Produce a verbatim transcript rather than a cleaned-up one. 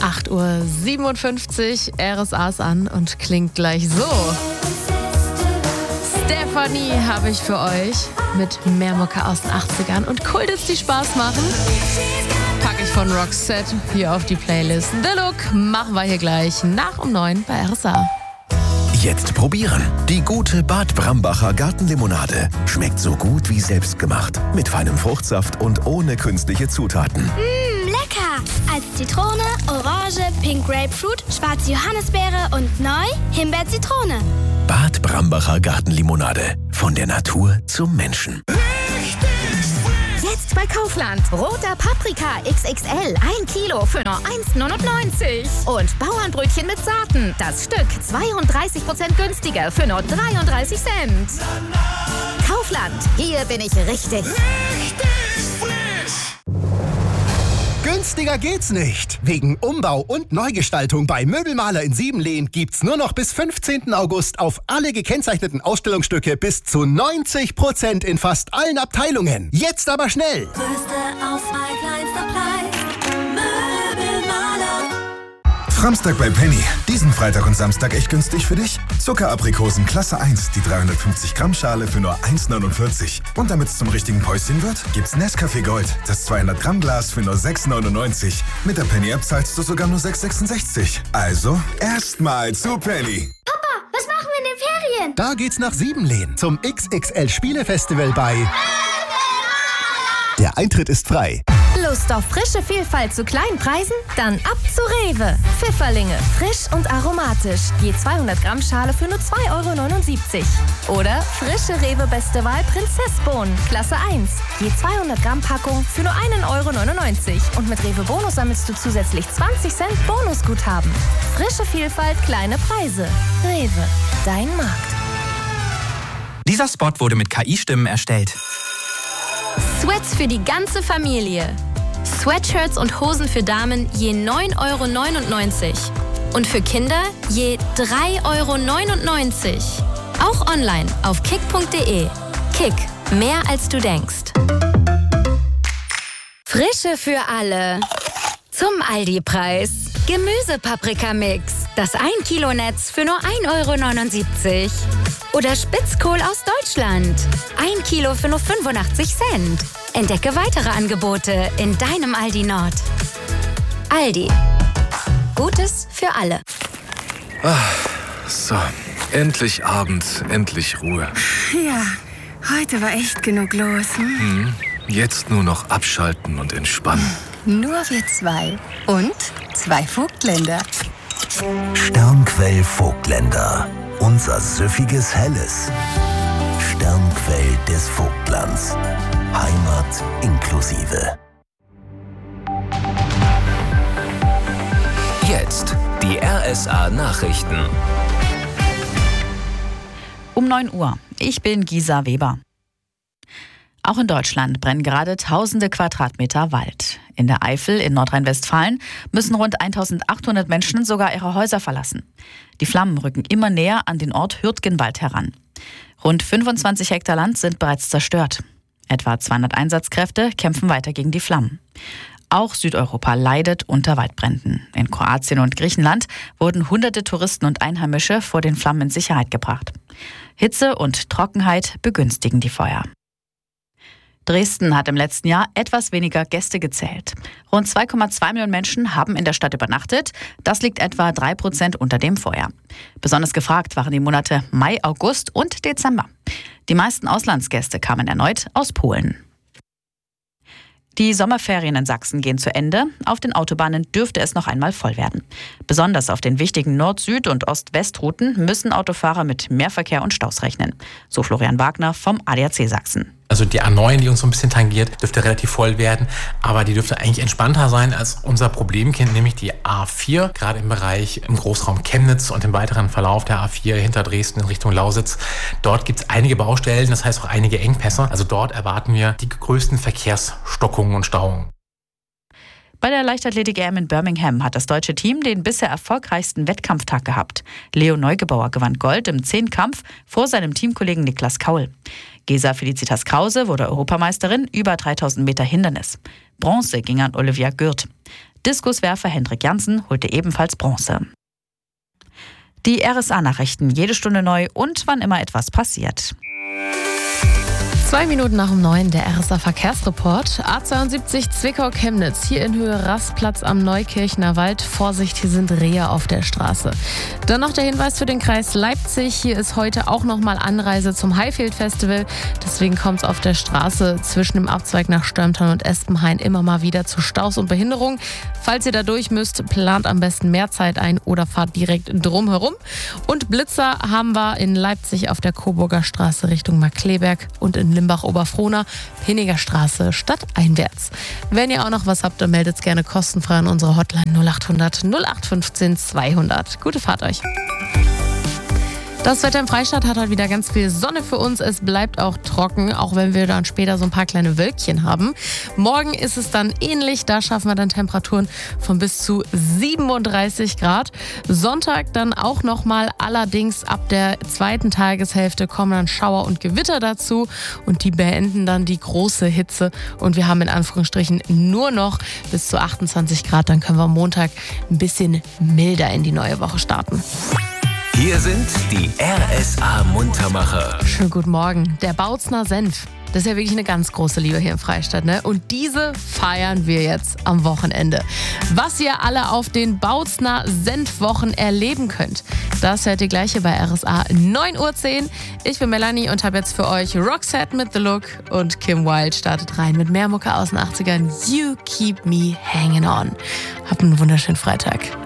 acht Uhr siebenundfünfzig, R S A ist an und klingt gleich so. Stephanie habe ich für euch mit mehr Mucke aus den achtzigern und Kultits, die Spaß machen. Packe ich von Roxette hier auf die Playlist. The Look machen wir hier gleich nach um neun bei R S A. Jetzt probieren. Die gute Bad Brambacher Gartenlimonade. Schmeckt so gut wie selbstgemacht. Mit feinem Fruchtsaft und ohne künstliche Zutaten. Mmh, lecker! Als Zitrone, Orange, Pink Grapefruit, schwarze Johannisbeere und neu Himbeer-Zitrone. Bad Brambacher Gartenlimonade. Von der Natur zum Menschen. Jetzt bei Kaufland. Roter Paprika X X L. ein Kilo für nur eins neunundneunzig. Und Bauernbrötchen mit Saaten. Das Stück zweiunddreißig Prozent günstiger für nur dreiunddreißig Cent. Kaufland. Hier bin ich richtig. Günstiger geht's nicht. Wegen Umbau und Neugestaltung bei Möbelmaler in Siebenlehn gibt's nur noch bis fünfzehnten August auf alle gekennzeichneten Ausstellungsstücke bis zu neunzig Prozent in fast allen Abteilungen. Jetzt aber schnell! Größte Auswahl, kleinster Preis. Möbelmaler. Samstag bei Penny. Diesen Freitag und Samstag echt günstig für dich? Zuckeraprikosen Klasse eins, die dreihundertfünfzig Gramm Schale für nur eins neunundvierzig. Und damit es zum richtigen Päuschen wird, gibt's Nescafé Gold, das zweihundert Gramm Glas für nur sechs neunundneunzig. Mit der Penny-App zahlst du sogar nur sechs sechsundsechzig. Also, erstmal zu Penny. Papa, was machen wir in den Ferien? Da geht's nach Siebenlehn zum X X L-Spielefestival bei... Der Eintritt ist frei. Lust auf frische Vielfalt zu kleinen Preisen? Dann ab zu Rewe. Pfifferlinge, frisch und aromatisch. Je zweihundert Gramm Schale für nur zwei Euro neunundsiebzig. Oder frische Rewe Beste Wahl Prinzessbohnen, Klasse eins. Je zweihundert Gramm Packung für nur einen Euro neunundneunzig. Und mit Rewe Bonus sammelst du zusätzlich zwanzig Cent Bonusguthaben. Frische Vielfalt, kleine Preise. Rewe, dein Markt. Dieser Spot wurde mit K I-Stimmen erstellt. Sweats für die ganze Familie. Sweatshirts und Hosen für Damen je neun Euro neunundneunzig. Und für Kinder je drei Euro neunundneunzig. Auch online auf kick punkt de. Kick, mehr als du denkst. Frische für alle. Zum Aldi-Preis. Gemüsepaprika-Mix. Das ein Kilo Netz für nur ein Euro neunundsiebzig. Oder Spitzkohl aus Deutschland. ein Kilo für nur fünfundachtzig Cent. Entdecke weitere Angebote in deinem Aldi Nord. Aldi. Gutes für alle. Ah, so, endlich Abend, endlich Ruhe. Ja, heute war echt genug los. Hm? Hm, jetzt nur noch abschalten und entspannen. Nur wir zwei. Und zwei Vogtländer. Sternquell Vogtländer. Unser süffiges Helles. Sternquell des Vogtlands. Heimat inklusive. Jetzt die R S A Nachrichten. Um neun Uhr. Ich bin Gisa Weber. Auch in Deutschland brennen gerade tausende Quadratmeter Wald. In der Eifel in Nordrhein-Westfalen müssen rund eintausendachthundert Menschen sogar ihre Häuser verlassen. Die Flammen rücken immer näher an den Ort Hürtgenwald heran. Rund fünfundzwanzig Hektar Land sind bereits zerstört. Etwa zweihundert Einsatzkräfte kämpfen weiter gegen die Flammen. Auch Südeuropa leidet unter Waldbränden. In Kroatien und Griechenland wurden hunderte Touristen und Einheimische vor den Flammen in Sicherheit gebracht. Hitze und Trockenheit begünstigen die Feuer. Dresden hat im letzten Jahr etwas weniger Gäste gezählt. Rund zwei Komma zwei Millionen Menschen haben in der Stadt übernachtet. Das liegt etwa drei Prozent unter dem Vorjahr. Besonders gefragt waren die Monate Mai, August und Dezember. Die meisten Auslandsgäste kamen erneut aus Polen. Die Sommerferien in Sachsen gehen zu Ende. Auf den Autobahnen dürfte es noch einmal voll werden. Besonders auf den wichtigen Nord-, Süd- und Ost-West-Routen müssen Autofahrer mit Mehrverkehr und Staus rechnen. So Florian Wagner vom A D A C Sachsen. Also die A neun, die uns so ein bisschen tangiert, dürfte relativ voll werden, aber die dürfte eigentlich entspannter sein als unser Problemkind, nämlich die A vier, gerade im Bereich im Großraum Chemnitz und im weiteren Verlauf der A vier hinter Dresden in Richtung Lausitz. Dort gibt es einige Baustellen, das heißt auch einige Engpässe. Also dort erwarten wir die größten Verkehrsstockungen und Stauungen. Bei der Leichtathletik-E M in Birmingham hat das deutsche Team den bisher erfolgreichsten Wettkampftag gehabt. Leo Neugebauer gewann Gold im Zehnkampf vor seinem Teamkollegen Niklas Kaul. Gesa Felicitas Krause wurde Europameisterin über dreitausend Meter Hindernis. Bronze ging an Olivia Gürt. Diskuswerfer Hendrik Jansen holte ebenfalls Bronze. Die R S A-Nachrichten jede Stunde neu und wann immer etwas passiert. Zwei Minuten nach um neun, der R S A-Verkehrsreport. A zweiundsiebzig Zwickau-Chemnitz, hier in Höhe Rastplatz am Neukirchner Wald. Vorsicht, hier sind Rehe auf der Straße. Dann noch der Hinweis für den Kreis Leipzig. Hier ist heute auch nochmal Anreise zum Highfield-Festival. Deswegen kommt es auf der Straße zwischen dem Abzweig nach Störmtal und Espenhain immer mal wieder zu Staus und Behinderungen. Falls ihr da durch müsst, plant am besten mehr Zeit ein oder fahrt direkt drumherum. Und Blitzer haben wir in Leipzig auf der Coburger Straße Richtung Markkleeberg und in Limbach-Oberfrohna, Pinniger Straße stadteinwärts. Wenn ihr auch noch was habt, dann meldet es gerne kostenfrei an unsere Hotline null acht hundert null acht fünfzehn zweihundert. Gute Fahrt euch. Das Wetter im Freistaat hat heute wieder ganz viel Sonne für uns. Es bleibt auch trocken, auch wenn wir dann später so ein paar kleine Wölkchen haben. Morgen ist es dann ähnlich. Da schaffen wir dann Temperaturen von bis zu siebenunddreißig Grad. Sonntag dann auch nochmal. Allerdings ab der zweiten Tageshälfte kommen dann Schauer und Gewitter dazu. Und die beenden dann die große Hitze. Und wir haben in Anführungsstrichen nur noch bis zu achtundzwanzig Grad. Dann können wir am Montag ein bisschen milder in die neue Woche starten. Hier sind die R S A-Muntermacher. Schönen guten Morgen. Der Bautzner Senf. Das ist ja wirklich eine ganz große Liebe hier im Freistaat, ne? Und diese feiern wir jetzt am Wochenende. Was ihr alle auf den Bautzner Senfwochen erleben könnt, das hört ihr gleich hier bei R S A neun Uhr zehn. Ich bin Melanie und habe jetzt für euch Roxette mit The Look und Kim Wilde startet rein mit mehr Mucke aus den achtzigern. You Keep Me Hanging On. Habt einen wunderschönen Freitag.